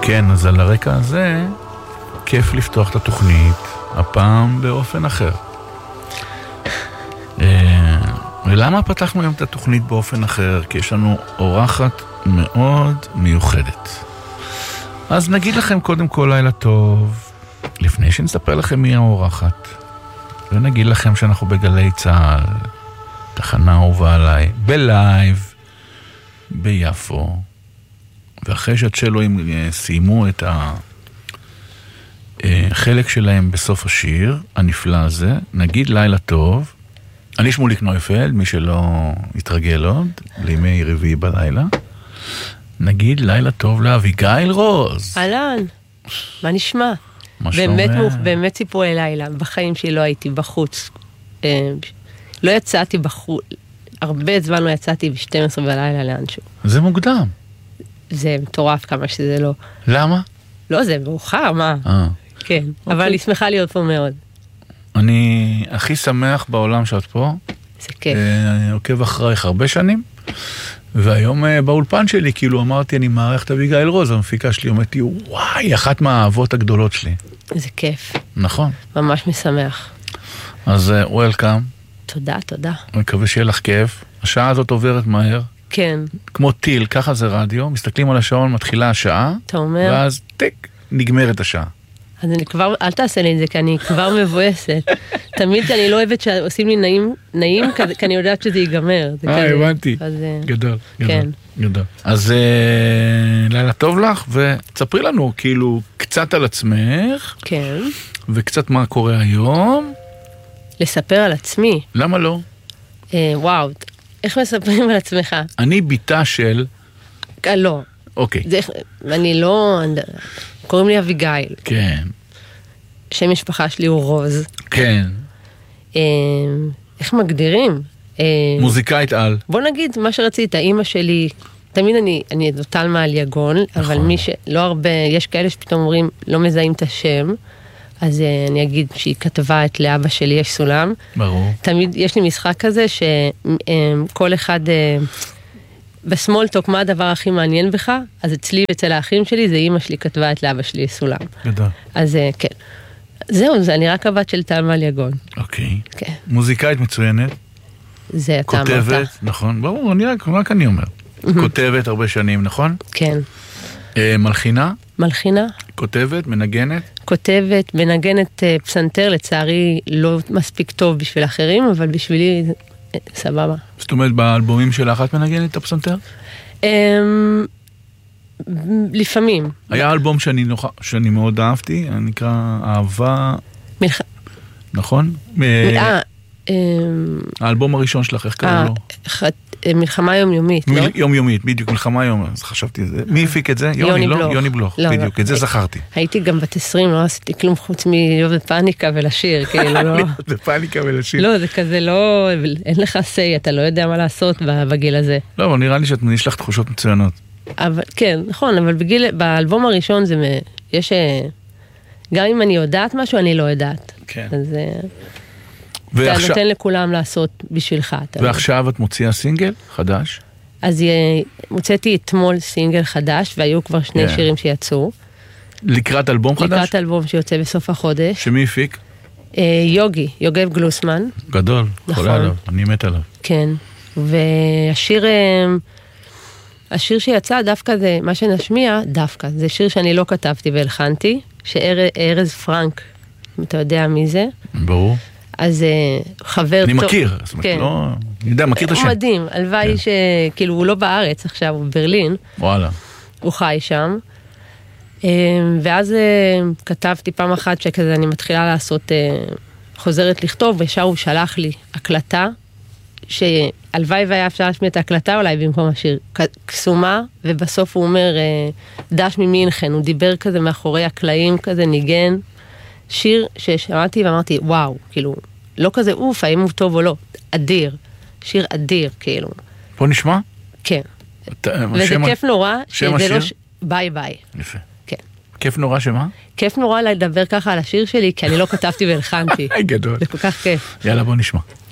כן, אז על הרקע הזה, כיף לפתוח את התוכנית, הפעם באופן אחר. ולמה פתחנו היום את התוכנית באופן אחר? כי יש לנו אורחת מאוד מיוחדת. אז נגיד לכם קודם כל לילה טוב, לפני שנספר לכם מי האורחת, ונגיד לכם שאנחנו בגלי צהל, תחנה אהובה עליי, בלייב, ביפו, ואחרי שהצ'לואים סיימו את החלק שלהם בסוף השיר הנפלא הזה, נגיד לילה טוב. אני שמוליק נויפלד, מי שלא יתרגל עוד, לימי רביעי בלילה. נגיד לילה טוב לאביגיל רוז. אהלן, מה נשמע? מה שומע? באמת סיפורי לילה, בחיים שלי לא הייתי בחוץ. לא יצאתי בחוץ, הרבה זמן לא יצאתי ב-12 בלילה לאנשהו. זה מוקדם. זה מטורף כמה שזה לא. למה? לא, זה מאוחר, מה? כן, אבל אני שמחה להיות פה מאוד. אני הכי שמח בעולם שאת פה. זה כיף. אני עוקב אחרייך הרבה שנים, והיום באולפן שלי, כאילו אמרתי, אני מערך את אביגיל רוז, המפיקה שלי, אמרתי, וואי, אחת מהאהבות הגדולות שלי. זה כיף. נכון. ממש משמח. אז וולקאם. תודה, תודה. אני מקווה שיהיה לך כיף. השעה הזאת עוברת מהר. כן. כמו טיל, ככה זה רדיו, מסתכלים על השעון, מתחילה השעה, אתה אומר? ואז טיק, נגמרת השעה. אז אני כבר, אל תעשה לי את זה, כי אני כבר מבואסת. תמיד אני לא אוהבת שעושים לי נעים, כי אני יודעת שזה ייגמר. הבנתי. גדול, גדול. אז לילה טוב לך, ותספרי לנו כאילו קצת על עצמך. כן. וקצת מה קורה היום. לספר על עצמי. למה לא? וואו, איך מספרים על עצמך? אני ביתה של... לא. אוקיי. אני לא... קוראים לי אביגיל. כן. שם משפחה שלי הוא רוז. כן. איך מגדירים? מוזיקאית על. בוא נגיד מה שרצית, אמא שלי, תמיד אני דותל מעל יגון, אבל מי שלא הרבה, יש כאלה שפתאום אומרים, לא מזהים את השם, אז אני אגיד שהיא כתבה את לאבא שלי יש סולם. ברור. תמיד יש לי משחק כזה שכל אחד... בסמולטוק, מה הדבר הכי מעניין בך? אז אצלי ואצל האחים שלי, זה אמא שלי כתבה את לאבא שלי סולם. גדול. אז כן. זהו, אני רק הבת של טל מעל יגון. אוקיי. כן. מוזיקאית מצוינת. זה אתה אמרת. כותבת, נכון, ברור, רק אני אומר. כותבת הרבה שנים, נכון? כן. מלחינה? מלחינה. כותבת, מנגנת? כותבת, מנגנת פסנתר, לצערי לא מספיק טוב בשביל אחרים, אבל בשבילי סבבה. זאת אומרת, באלבומים שלך את מנגנת את הפסנתר? לפעמים. היה אלבום שאני מאוד אהבתי, נקרא אהבה... נכון? האלבום הראשון שלך, איך קראו לו? מלחמה יומיומית, לא? יומיומית, בדיוק, מלחמה יומיומית, אז חשבתי את זה. מי הפיק את זה? יוני בלוך. יוני בלוך, בדיוק, את זה זכרתי. הייתי גם בת 20, לא עשיתי כלום חוץ מלהיות בפאניקה ולשיר, כאילו, לא... להיות בפאניקה ולשיר. לא, זה כזה לא... אין לך סי, אתה לא יודע מה לעשות בגיל הזה. לא, אבל נראה לי יש לך תחושות מצוינות. כן, נכון, אבל באלבום הראשון זה... יש... גם אם אני יודעת משהו, אני לא יודעת. כן. אז... אתה נותן לכולם לעשות בשבילך. ועכשיו את מוציאה סינגל חדש? אז מוצאתי אתמול סינגל חדש, והיו כבר שני שירים שיצאו. לקראת אלבום חדש? לקראת אלבום שיוצא בסוף החודש. שמי הפיק? יוגי, יוגב גלוסמן. גדול, חולה עליו, אני מת עליו. כן, השיר שיצא דווקא זה, מה שנשמיע דווקא, זה שיר שאני לא כתבתי והלחנתי, שארז פרנק, אם אתה יודע מי זה. ברור. אז חבר טוב. אני מכיר, כן. לא, אני יודע, מכיר את השם. הוא מדהים, הלוואי שכאילו הוא לא בארץ עכשיו, הוא בברלין. וואלה. הוא חי שם. ואז כתבתי פעם אחת שכזה אני מתחילה לעשות, חוזרת לכתוב, וישר הוא שלח לי הקלטה, שהלוואי והיה אפשר להשמיע את ההקלטה אולי במקום השיר, קסומה, ובסוף הוא אומר, דש ממינכן, הוא דיבר כזה מאחורי הקלעים, כזה ניגן, שיר ששמעתי ואמרתי, וואו, כאילו, לא כזה אוף, האם הוא טוב או לא, אדיר, שיר אדיר, כאילו. בוא נשמע? כן. וזה כיף נורא. שם השיר? ביי ביי. יפה. כן. כיף נורא שמה? כיף נורא לדבר ככה על השיר שלי, כי אני לא כתבתי והלחנתי. גדול. זה כל כך כיף. יאללה, בוא נשמע.